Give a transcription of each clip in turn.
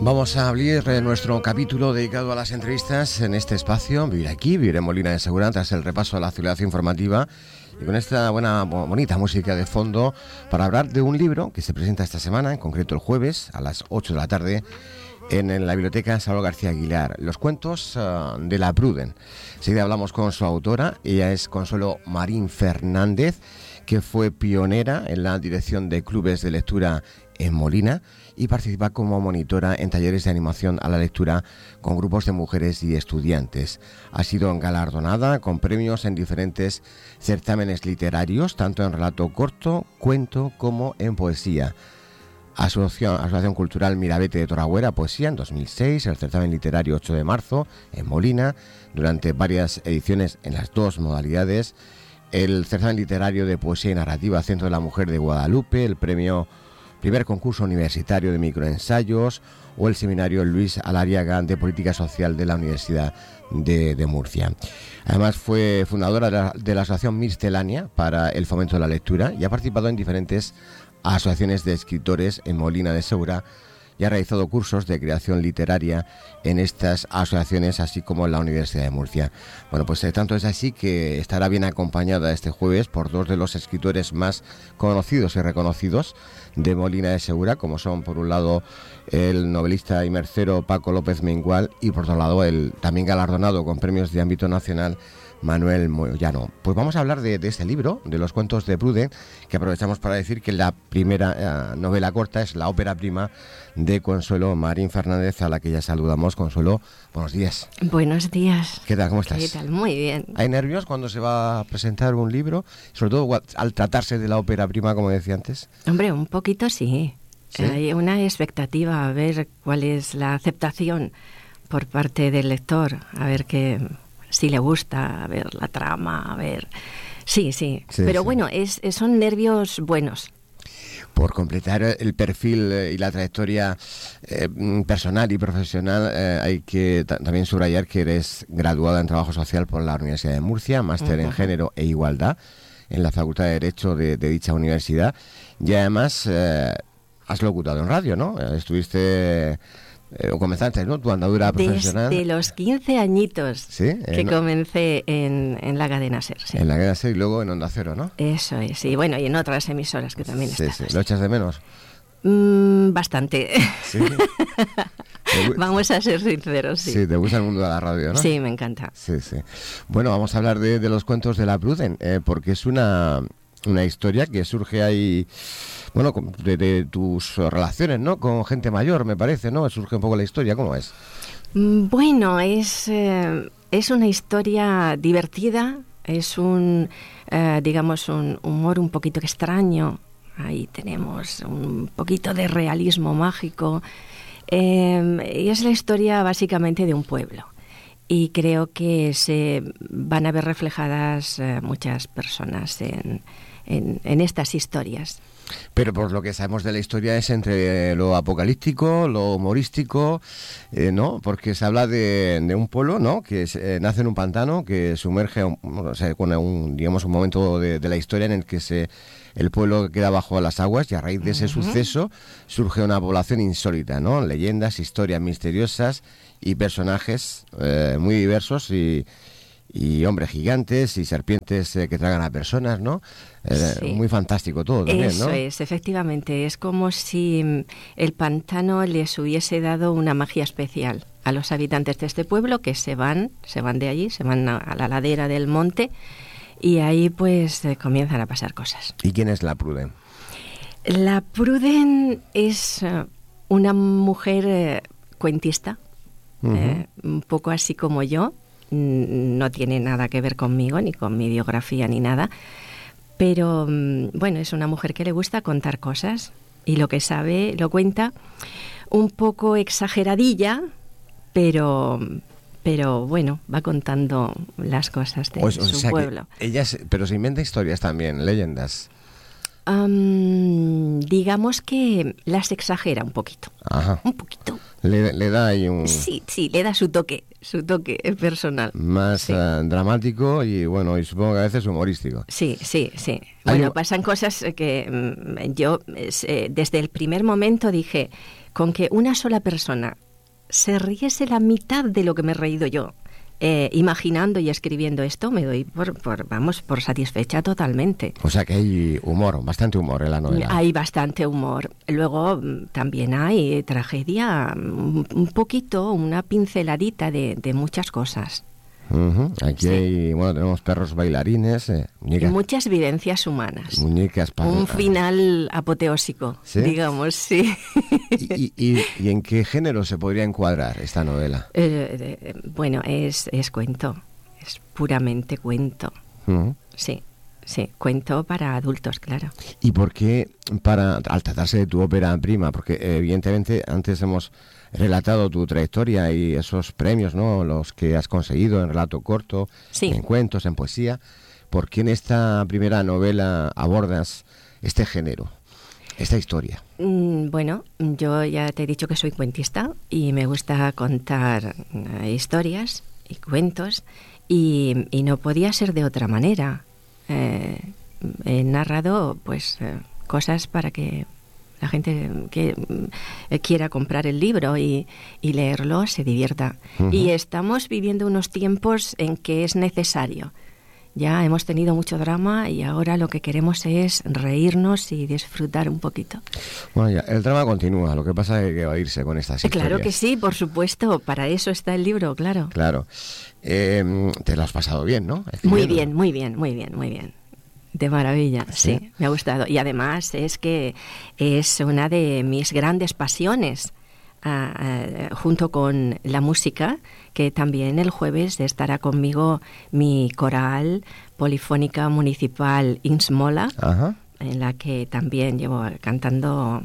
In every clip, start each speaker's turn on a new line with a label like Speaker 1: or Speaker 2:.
Speaker 1: Vamos a abrir nuestro capítulo dedicado a las entrevistas en este espacio. Vivir aquí, vivir en Molina de Segura, tras el repaso de la actualidad informativa y con esta bonita música de fondo para hablar de un libro que se presenta esta semana, en concreto el jueves a las 8 de la tarde en la biblioteca Salvador García Aguilar, Los cuentos de la Pruden. Enseguida hablamos con su autora. Ella es Consuelo Marín Fernández, que fue pionera en la dirección de clubes de lectura en Molina y participa como monitora en talleres de animación a la lectura con grupos de mujeres y estudiantes. Ha sido galardonada con premios en diferentes certámenes literarios, tanto en relato corto, cuento como en poesía. Asociación Cultural Mirabete de Toragüera, poesía en 2006, el certamen literario 8 de marzo en Molina, durante varias ediciones en las dos modalidades, el certamen literario de poesía y narrativa Centro de la Mujer de Guadalupe, el primer concurso universitario de microensayos o el seminario Luis Alariaga de Política Social de la Universidad de Murcia. Además fue fundadora de la Asociación Miscelánea para el Fomento de la Lectura y ha participado en diferentes asociaciones de escritores en Molina de Segura y ha realizado cursos de creación literaria en estas asociaciones, así como en la Universidad de Murcia. Bueno, pues tanto es así que estará bien acompañada este jueves por dos de los escritores más conocidos y reconocidos de Molina de Segura, como son, por un lado, el novelista y mercero Paco López Mengual y, por otro lado, el también galardonado con premios de ámbito nacional Manuel Moyano. Pues vamos a hablar de este libro, de Los cuentos de Pruden, que aprovechamos para decir que la primera novela corta es la ópera prima de Consuelo Marín Fernández, a la que ya saludamos. Consuelo, buenos días.
Speaker 2: Buenos días.
Speaker 1: ¿Qué tal? ¿Cómo estás?
Speaker 2: ¿Qué tal? Muy bien.
Speaker 1: ¿Hay nervios cuando se va a presentar un libro? Sobre todo al tratarse de la ópera prima, como decía antes.
Speaker 2: Hombre, un poquito sí.
Speaker 1: ¿Sí?
Speaker 2: Hay una expectativa a ver cuál es la aceptación por parte del lector, a ver si le gusta, a ver la trama, a ver... Sí. Pero
Speaker 1: sí.
Speaker 2: Bueno, son nervios buenos.
Speaker 1: Por completar el perfil y la trayectoria personal y profesional, hay que también subrayar que eres graduada en Trabajo Social por la Universidad de Murcia, máster en Género e Igualdad en la Facultad de Derecho de dicha universidad, y además has locutado en radio, ¿no? Estuviste... o comenzaste, ¿no?, tu andadura profesional.
Speaker 2: Desde los 15 añitos,
Speaker 1: ¿sí?
Speaker 2: Que comencé en la cadena SER. Sí.
Speaker 1: En la cadena SER y luego en Onda Cero, ¿no?
Speaker 2: Eso es, sí. Bueno, y en otras emisoras que también están.
Speaker 1: Sí. ¿Lo echas de menos?
Speaker 2: Bastante.
Speaker 1: ¿Sí?
Speaker 2: Vamos a ser sinceros, sí.
Speaker 1: Sí, te gusta el mundo de la radio, ¿no?
Speaker 2: Sí, me encanta.
Speaker 1: Sí. Bueno, vamos a hablar de los cuentos de la Pruden, porque es una historia que surge ahí, bueno, de tus relaciones, ¿no?, con gente mayor, me parece, ¿no? Surge un poco la historia, ¿cómo es?
Speaker 2: Bueno, es una historia divertida, es digamos, un humor un poquito extraño. Ahí tenemos un poquito de realismo mágico. Y es la historia básicamente de un pueblo. Y creo que se van a ver reflejadas muchas personas en estas historias.
Speaker 1: Pero por lo que sabemos de la historia es entre lo apocalíptico, lo humorístico, ¿no? Porque se habla de un pueblo, ¿no?, que nace en un pantano, que sumerge, con un momento de la historia en el que el pueblo queda bajo las aguas, y a raíz de ese suceso surge una población insólita, ¿no? Leyendas, historias misteriosas y personajes muy diversos y hombres gigantes y serpientes que tragan a personas, ¿no?
Speaker 2: Sí.
Speaker 1: Muy fantástico todo también,
Speaker 2: Eso
Speaker 1: ¿no?
Speaker 2: es, efectivamente. Es como si el pantano les hubiese dado una magia especial a los habitantes de este pueblo, que se van de allí, se van a la ladera del monte, y ahí pues comienzan a pasar cosas.
Speaker 1: ¿Y quién es la Pruden?
Speaker 2: La Pruden es una mujer cuentista, un poco así como yo. No tiene nada que ver conmigo, ni con mi biografía, ni nada. Pero, bueno, es una mujer que le gusta contar cosas y lo que sabe lo cuenta un poco exageradilla, pero bueno, va contando las cosas de su pueblo.
Speaker 1: Pero se inventa historias también, leyendas.
Speaker 2: Digamos que las exagera un poquito.
Speaker 1: Ajá.
Speaker 2: Un poquito.
Speaker 1: Le da ahí un...
Speaker 2: Sí, le da su toque personal.
Speaker 1: Más
Speaker 2: sí.
Speaker 1: Dramático y bueno, y supongo que a veces humorístico.
Speaker 2: Sí. Bueno, pasan cosas que yo desde el primer momento dije, con que una sola persona se riese la mitad de lo que me he reído yo, imaginando y escribiendo esto, me doy por satisfecha totalmente.
Speaker 1: O sea que hay humor, bastante humor en la novela.
Speaker 2: Hay bastante humor. Luego también hay tragedia, un poquito, una pinceladita de muchas cosas.
Speaker 1: Aquí hay, tenemos perros bailarines, muñecas,
Speaker 2: muchas vivencias humanas.
Speaker 1: Muñecas para...
Speaker 2: Un final apoteósico, ¿sí? Digamos, sí.
Speaker 1: ¿Y en qué género se podría encuadrar esta novela?
Speaker 2: Bueno, es cuento, es puramente cuento. Sí, cuento para adultos, claro.
Speaker 1: ¿Y por qué, al tratarse de tu ópera prima? Porque evidentemente antes hemos relatado tu trayectoria y esos premios, ¿no? Los que has conseguido en relato corto,
Speaker 2: sí,
Speaker 1: en cuentos, en poesía. ¿Por qué en esta primera novela abordas este género, esta historia?
Speaker 2: Bueno, yo ya te he dicho que soy cuentista y me gusta contar historias y cuentos y no podía ser de otra manera. He narrado pues cosas para que la gente que quiera comprar el libro y leerlo se divierta. Y estamos viviendo unos tiempos en que es necesario. Ya hemos tenido mucho drama y ahora lo que queremos es reírnos y disfrutar un poquito.
Speaker 1: Bueno, ya, el drama continúa, lo que pasa es que va a irse con estas historias.
Speaker 2: Claro que sí, por supuesto, para eso está el libro, claro.
Speaker 1: Claro. Te lo has pasado bien, ¿no?
Speaker 2: Muy bien. De maravilla, sí, me ha gustado. Y además es que es una de mis grandes pasiones, junto con la música, que también el jueves estará conmigo mi coral polifónica municipal Insmola, en la que también llevo cantando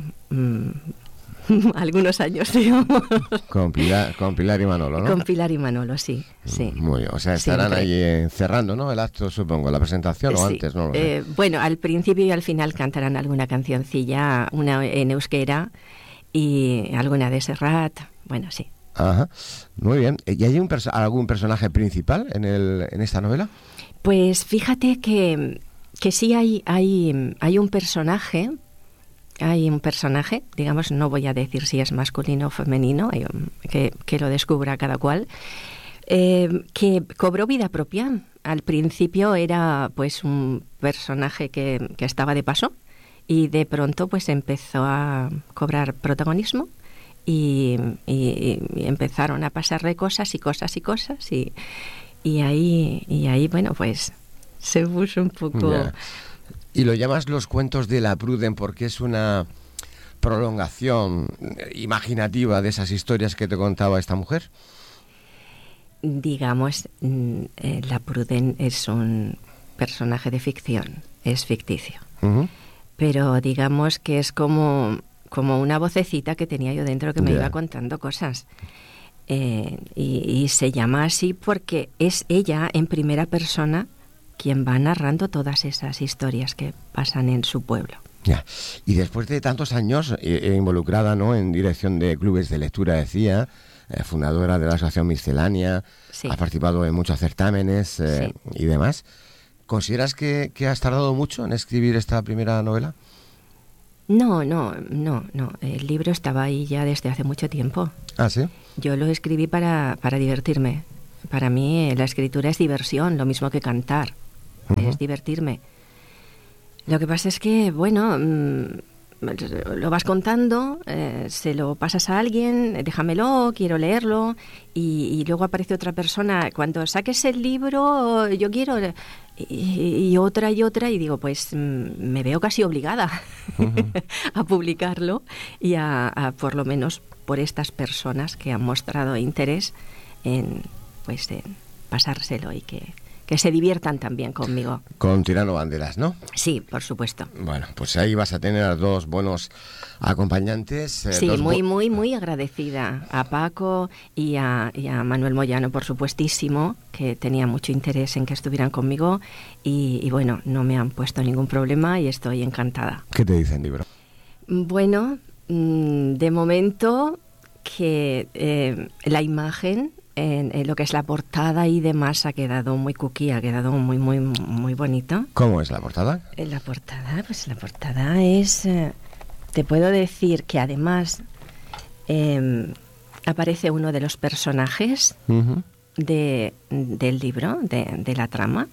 Speaker 2: algunos años, digamos.
Speaker 1: Con Pilar y Manolo, ¿no?
Speaker 2: Con Pilar y Manolo, sí.
Speaker 1: Muy bien, o sea, estarán ahí cerrando, ¿no? El acto, supongo, la presentación o antes, ¿no?
Speaker 2: Bueno, al principio y al final cantarán alguna cancioncilla, una en euskera y alguna de Serrat, bueno, sí.
Speaker 1: Ajá, muy bien. ¿Y hay algún personaje principal en esta novela?
Speaker 2: Pues fíjate que sí hay un personaje. Hay un personaje, digamos, no voy a decir si es masculino o femenino, que lo descubra cada cual, que cobró vida propia. Al principio era pues un personaje que estaba de paso y de pronto pues empezó a cobrar protagonismo y empezaron a pasarle cosas y ahí bueno, pues se puso un poco...
Speaker 1: Yeah. Y lo llamas los cuentos de la Pruden porque es una prolongación imaginativa de esas historias que te contaba esta mujer.
Speaker 2: Digamos, la Pruden es un personaje de ficción, es ficticio. Pero digamos que es como una vocecita que tenía yo dentro que me iba contando cosas. Y se llama así porque es ella en primera persona quien va narrando todas esas historias que pasan en su pueblo.
Speaker 1: Ya. Y después de tantos años involucrada, ¿no?, en dirección de clubes de lectura, decía, fundadora de la Asociación Miscelánea,
Speaker 2: sí, ha
Speaker 1: participado en muchos certámenes y demás. ¿Consideras que has tardado mucho en escribir esta primera novela?
Speaker 2: No. El libro estaba ahí ya desde hace mucho tiempo.
Speaker 1: ¿Ah, sí?
Speaker 2: Yo lo escribí para divertirme. Para mí la escritura es diversión, lo mismo que cantar. Es divertirme. Lo que pasa es que, bueno, lo vas contando, se lo pasas a alguien, déjamelo, quiero leerlo, y luego aparece otra persona, cuando saques el libro, yo quiero, y otra, y digo, pues me veo casi obligada a publicarlo y a por lo menos por estas personas que han mostrado interés en pasárselo y que se diviertan también conmigo.
Speaker 1: Con Tirano Banderas, ¿no?
Speaker 2: Sí, por supuesto.
Speaker 1: Bueno, pues ahí vas a tener a dos buenos acompañantes.
Speaker 2: Sí, muy agradecida a Paco y a Manuel Moyano, por supuestísimo, que tenía mucho interés en que estuvieran conmigo y bueno, no me han puesto ningún problema y estoy encantada.
Speaker 1: ¿Qué te dicen, libro?
Speaker 2: Bueno, de momento que la imagen, en lo que es la portada y demás, ha quedado muy cookie, ha quedado muy, muy, muy bonito.
Speaker 1: ¿Cómo es la portada?
Speaker 2: La portada es... te puedo decir que además aparece uno de los personajes del libro, de la trama.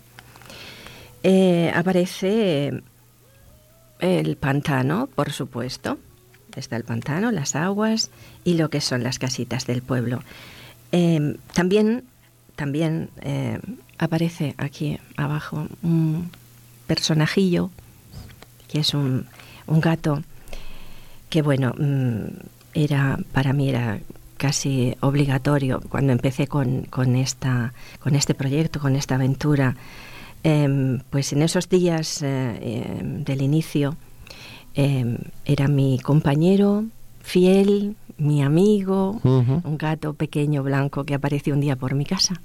Speaker 2: Aparece el pantano, por supuesto. Está el pantano, las aguas y lo que son las casitas del pueblo. También aparece aquí abajo un personajillo que es un gato que, bueno, para mí era casi obligatorio cuando empecé con este proyecto, con esta aventura. Pues en esos días del inicio era mi compañero fiel, mi amigo, un gato pequeño blanco que apareció un día por mi casa.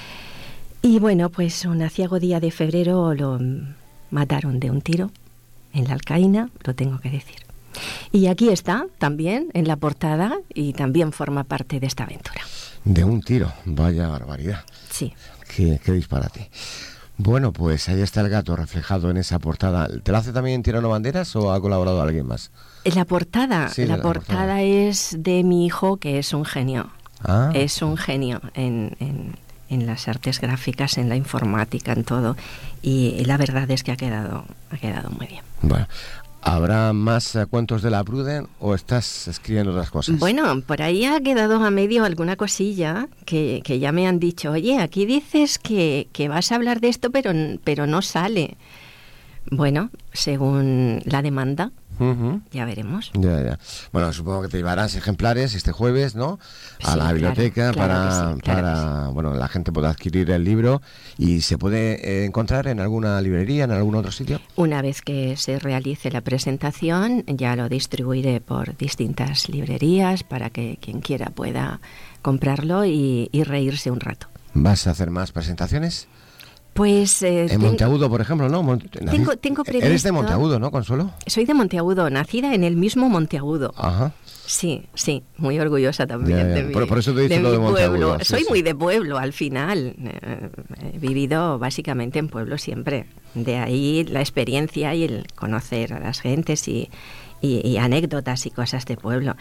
Speaker 2: Y bueno, pues un aciago día de febrero lo mataron de un tiro en la Alcaína, lo tengo que decir. Y aquí está también en la portada y también forma parte de esta aventura.
Speaker 1: De un tiro, vaya barbaridad.
Speaker 2: Sí.
Speaker 1: Qué disparate. Bueno, pues ahí está el gato reflejado en esa portada. ¿Te lo hace también Tirano Banderas o ha colaborado alguien más?
Speaker 2: La portada,
Speaker 1: sí,
Speaker 2: la portada es de mi hijo, que es un genio.
Speaker 1: Ah.
Speaker 2: Es un genio en las artes gráficas, en la informática, en todo. Y la verdad es que ha quedado muy bien.
Speaker 1: Bueno, ¿habrá más cuentos de la Pruden o estás escribiendo otras cosas?
Speaker 2: Bueno, por ahí ha quedado a medio alguna cosilla que ya me han dicho, oye, aquí dices que vas a hablar de esto, pero no sale. Bueno, según la demanda, ya veremos.
Speaker 1: Ya. Bueno, supongo que te llevarás ejemplares este jueves, ¿no? A la biblioteca para bueno, la gente pueda adquirir el libro. ¿Y se puede encontrar en alguna librería, en algún otro sitio?
Speaker 2: Una vez que se realice la presentación, ya lo distribuiré por distintas librerías para que quien quiera pueda comprarlo y reírse un rato.
Speaker 1: ¿Vas a hacer más presentaciones?
Speaker 2: Pues
Speaker 1: en Monteagudo, por ejemplo, ¿no?
Speaker 2: Tengo previsto.
Speaker 1: Eres de Monteagudo, ¿no, Consuelo?
Speaker 2: Soy de Monteagudo, nacida en el mismo Monteagudo.
Speaker 1: Ajá.
Speaker 2: Sí, muy orgullosa también de mi,
Speaker 1: por eso te he dicho lo de Monteagudo.
Speaker 2: Pueblo. Soy muy de pueblo, al final. He vivido básicamente en pueblo siempre. De ahí la experiencia y el conocer a las gentes y anécdotas y cosas de pueblo.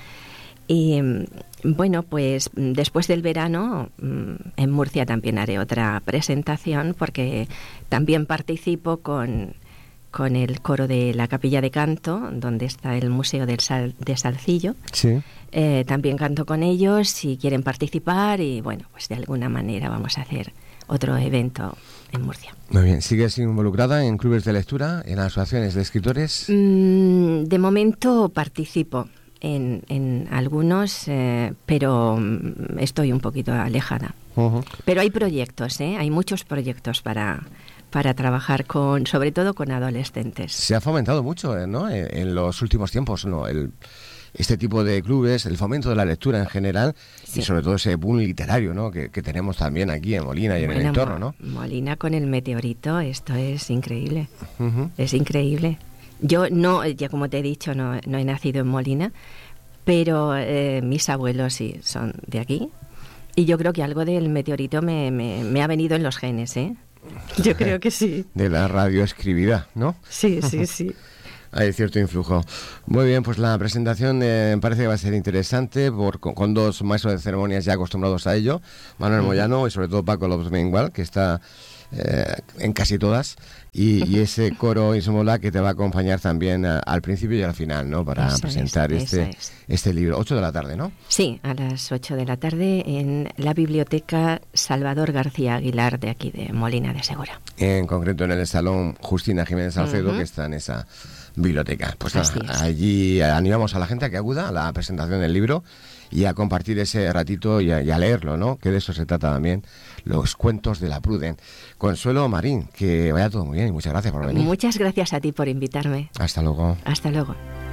Speaker 2: Y bueno, pues después del verano en Murcia también haré otra presentación porque también participo con el coro de la Capilla de Canto, donde está el Museo de Salcillo.
Speaker 1: Sí.
Speaker 2: También canto con ellos si quieren participar y bueno, pues de alguna manera vamos a hacer otro evento en Murcia.
Speaker 1: Muy bien. ¿Sigues involucrada en clubes de lectura, en asociaciones de escritores?
Speaker 2: De momento participo en algunos, pero estoy un poquito alejada. Pero hay proyectos, hay muchos proyectos para trabajar sobre todo con adolescentes.
Speaker 1: Se ha fomentado mucho, ¿no? En los últimos tiempos, ¿no? Este tipo de clubes, el fomento de la lectura en general, sí. Y sobre todo ese boom literario, ¿no? que tenemos también aquí en Molina y en el entorno, ¿no?
Speaker 2: Molina con el meteorito, esto es increíble. Es increíble. Yo ya como te he dicho, no he nacido en Molina, pero mis abuelos sí son de aquí. Y yo creo que algo del meteorito me ha venido en los genes, ¿eh? Yo creo que sí.
Speaker 1: De la radioescribida, ¿no?
Speaker 2: Sí.
Speaker 1: Hay cierto influjo. Muy bien, pues la presentación parece que va a ser interesante con dos maestros de ceremonias ya acostumbrados a ello, Manuel Moyano y sobre todo Paco López Mengual, que está en casi todas, y ese coro Ismola que te va a acompañar también al principio y al final, ¿no? Para presentar este libro. 8 de la tarde, ¿no?
Speaker 2: Sí, a las 8 de la tarde en la Biblioteca Salvador García Aguilar de aquí de Molina de Segura.
Speaker 1: En concreto en el Salón Justina Jiménez Salcedo, que está en esa biblioteca. Pues allí animamos a la gente a que acuda a la presentación del libro y a compartir ese ratito y a leerlo, ¿no? Que de eso se trata también, los cuentos de la Pruden. Consuelo Marín, que vaya todo muy bien y muchas gracias por venir.
Speaker 2: Muchas gracias a ti por invitarme.
Speaker 1: Hasta luego.
Speaker 2: Hasta luego.